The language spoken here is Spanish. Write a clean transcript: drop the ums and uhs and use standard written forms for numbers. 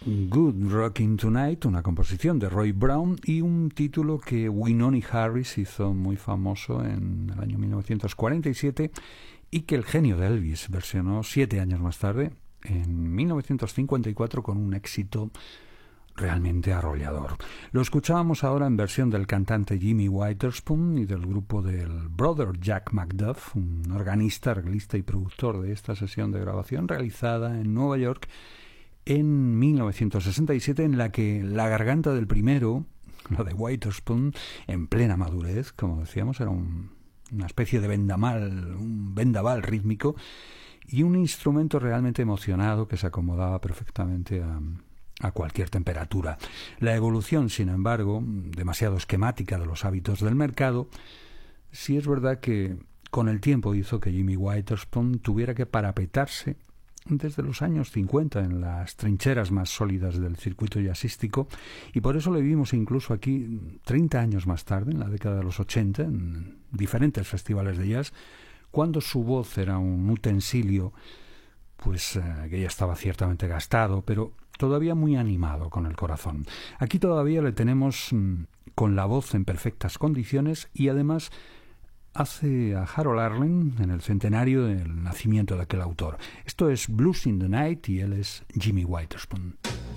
Good Rockin' Tonight, una composición de Roy Brown y un título que Wynonie Harris hizo muy famoso en el año 1947 y que el genio de Elvis versionó 7 años más tarde, en 1954, con un éxito realmente arrollador. Lo escuchábamos ahora en versión del cantante Jimmy Witherspoon y del grupo del Brother Jack McDuff, un organista, arreglista y productor de esta sesión de grabación realizada en Nueva York en 1967, en la que la garganta del primero, lo de Witherspoon, en plena madurez, como decíamos, era una especie de vendaval, un vendaval rítmico y un instrumento realmente emocionado que se acomodaba perfectamente a cualquier temperatura. La evolución, sin embargo, demasiado esquemática de los hábitos del mercado, sí es verdad que con el tiempo hizo que Jimmy Witherspoon tuviera que parapetarse desde los años 50 en las trincheras más sólidas del circuito jazzístico, y por eso le vimos incluso aquí 30 años más tarde, en la década de los 80, en diferentes festivales de jazz, cuando su voz era un utensilio pues que ya estaba ciertamente gastado, pero todavía muy animado con el corazón. Aquí todavía le tenemos con la voz en perfectas condiciones y además hace a Harold Arlen en el centenario del nacimiento de aquel autor. Esto es Blues in the Night y él es Jimmy Witherspoon.